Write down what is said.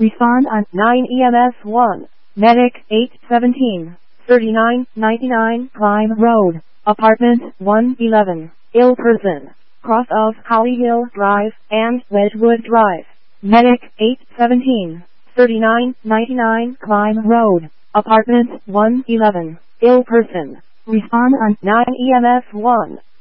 Respond on 9 EMS 1. Medic 817. 3999 Climb Road. Apartment 111. Ill person. Cross of Holly Hill Drive and Wedgwood Drive. Medic 817. 3999 Climb Road. Apartment 111. Ill person. Respond on 9 EMS 1.